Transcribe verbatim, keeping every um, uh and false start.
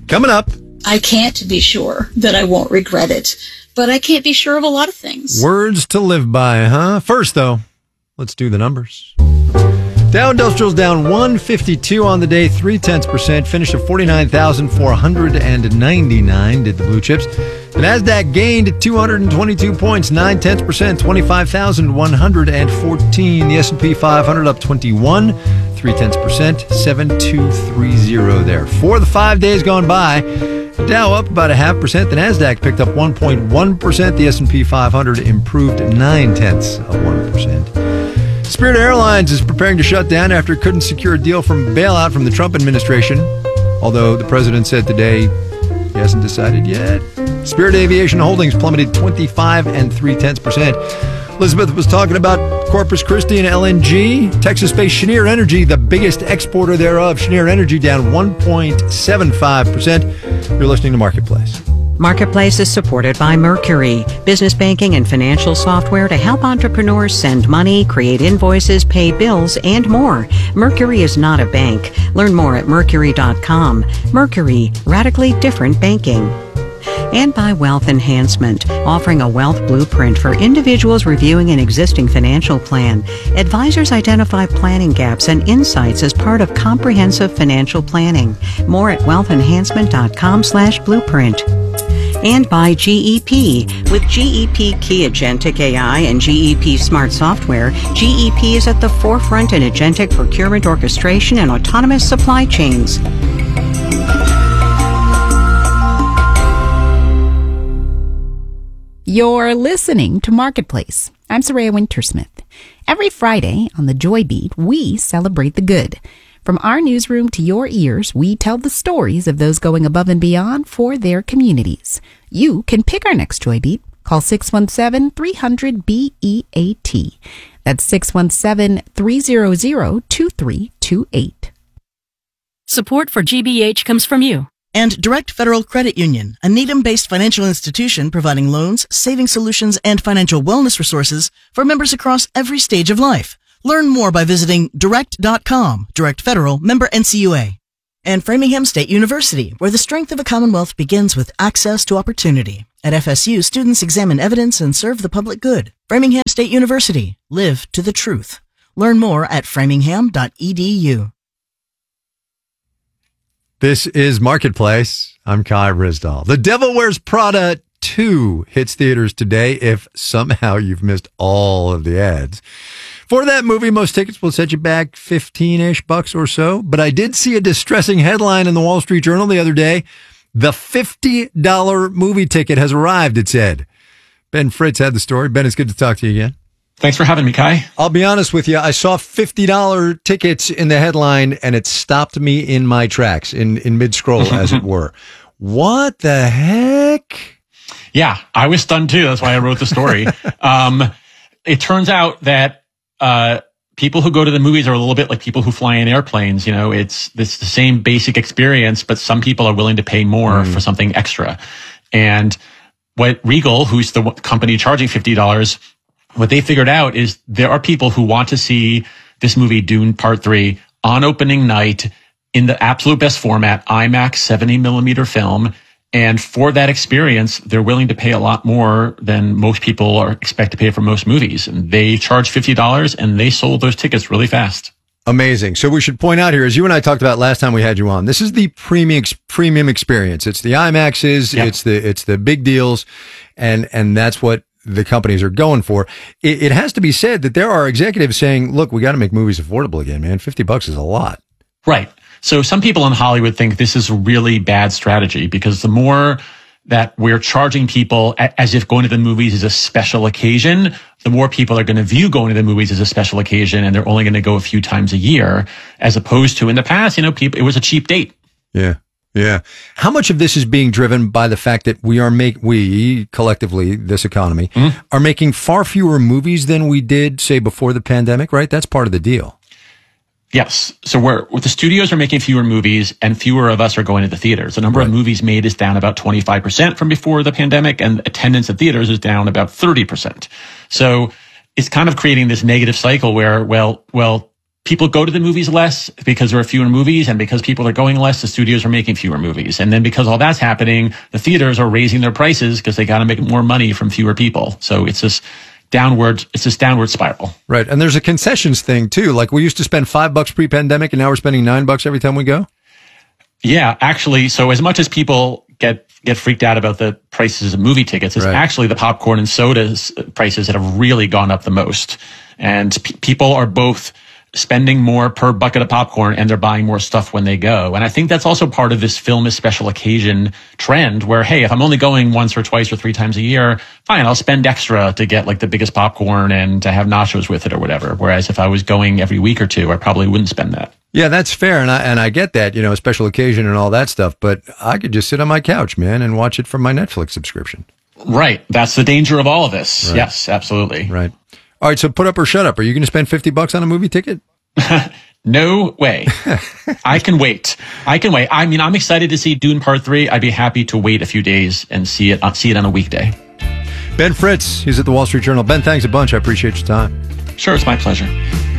Coming up. I can't be sure that I won't regret it, but I can't be sure of a lot of things. Words to live by, huh? First, though, let's do the numbers. Dow Industrials down one fifty-two on the day, three tenths percent, finished at forty-nine thousand four hundred ninety-nine, did the blue chips. The Nasdaq gained two hundred twenty-two points, nine tenths percent, twenty-five thousand one hundred fourteen. The S and P five hundred up twenty-one, three tenths percent, seven two three zero there. For the five days gone by, Dow up about a half percent. The Nasdaq picked up one point one percent. The S and P five hundred improved nine tenths of one percent. Spirit Airlines is preparing to shut down after it couldn't secure a deal from bailout from the Trump administration. Although the president said today he hasn't decided yet. Spirit Aviation Holdings plummeted twenty-five and three tenths percent. Elizabeth was talking about Corpus Christi and L N G. Texas-based Cheniere Energy, the biggest exporter thereof. Cheniere Energy down one point seven five percent. You're listening to Marketplace. Marketplace is supported by Mercury, business banking and financial software to help entrepreneurs send money, create invoices, pay bills, and more. Mercury is not a bank. Learn more at mercury dot com. Mercury, radically different banking. And by Wealth Enhancement, offering a wealth blueprint for individuals reviewing an existing financial plan. Advisors identify planning gaps and insights as part of comprehensive financial planning. More at wealth enhancement dot com slash blueprint. And by G E P. With G E P Key Agentic A I and G E P Smart Software, G E P is at the forefront in agentic procurement orchestration and autonomous supply chains. You're listening to Marketplace. I'm Soraya Wintersmith. Every Friday on the Joy Beat, we celebrate the good. From our newsroom to your ears, we tell the stories of those going above and beyond for their communities. You can pick our next Joy Beat. Call six one seven, three hundred, B E A T. That's six one seven, three hundred, two three two eight. Support for G B H comes from you. And Direct Federal Credit Union, a Needham-based financial institution providing loans, saving solutions, and financial wellness resources for members across every stage of life. Learn more by visiting direct dot com. Direct Federal, member N C U A. And Framingham State University, where the strength of a Commonwealth begins with access to opportunity. At F S U, students examine evidence and serve the public good. Framingham State University. Live to the truth. Learn more at framingham dot e d u. This is Marketplace. I'm Kai Ryssdal. The Devil Wears Prada two hits theaters today if somehow you've missed all of the ads. For that movie, most tickets will set you back fifteen-ish bucks or so. But I did see a distressing headline in the Wall Street Journal the other day. The fifty dollars movie ticket has arrived, it said. Ben Fritz had the story. Ben, it's good to talk to you again. Thanks for having me, Kai. I'll be honest with you. I saw fifty dollars tickets in the headline, and it stopped me in my tracks, in, in mid-scroll, as it were. What the heck? Yeah, I was stunned, too. That's why I wrote the story. um, it turns out that uh, people who go to the movies are a little bit like people who fly in airplanes. You know, it's, it's the same basic experience, but some people are willing to pay more mm. for something extra. And what Regal, who's the company charging fifty dollars, what they figured out is there are people who want to see this movie, Dune Part three, on opening night in the absolute best format, IMAX seventy millimeter film. And for that experience, they're willing to pay a lot more than most people are expect to pay for most movies. And they charge fifty dollars and they sold those tickets really fast. Amazing. So we should point out here, as you and I talked about last time we had you on, this is the premium premium experience. It's the IMAXs, yep. it's the it's the big deals, and and that's what the companies are going for. It, it has to be said that there are executives saying, look, we got to make movies affordable again, man. fifty bucks is a lot. Right. So some people in Hollywood think this is a really bad strategy because the more that we're charging people as if going to the movies is a special occasion, the more people are going to view going to the movies as a special occasion, and they're only going to go a few times a year, as opposed to in the past, you know, people, it was a cheap date. Yeah. Yeah. How much of this is being driven by the fact that we are make we collectively, this economy, mm-hmm. are making far fewer movies than we did, say, before the pandemic, right? That's part of the deal. Yes. So we're, the studios are making fewer movies and fewer of us are going to the theaters. The number right. of movies made is down about twenty-five percent from before the pandemic, and attendance at theaters is down about thirty percent. So it's kind of creating this negative cycle where, well, well, people go to the movies less because there are fewer movies, and because people are going less, the studios are making fewer movies. And then because all that's happening, the theaters are raising their prices because they got to make more money from fewer people. So it's this downward, it's this downward spiral. Right. And there's a concessions thing too. Like we used to spend five bucks pre-pandemic and now we're spending nine bucks every time we go. Yeah, actually. So as much as people get get freaked out about the prices of movie tickets, it's right. actually the popcorn and sodas prices that have really gone up the most. And p- people are both spending more per bucket of popcorn and they're buying more stuff when they go. And I think that's also part of this film is special occasion trend where, hey, if I'm only going once or twice or three times a year, fine, I'll spend extra to get like the biggest popcorn and to have nachos with it or whatever. Whereas if I was going every week or two, I probably wouldn't spend that. Yeah, that's fair. And I, and I get that, you know, special occasion and all that stuff, but I could just sit on my couch, man, and watch it from my Netflix subscription. Right. That's the danger of all of this. Right. Yes, absolutely. Right. All right. So put up or shut up. Are you going to spend fifty bucks on a movie ticket? No way. I can wait. I can wait. I mean, I'm excited to see Dune Part Three. I'd be happy to wait a few days and see it, uh, see it on a weekday. Ben Fritz, he's at the Wall Street Journal. Ben, thanks a bunch. I appreciate your time. Sure. It's my pleasure.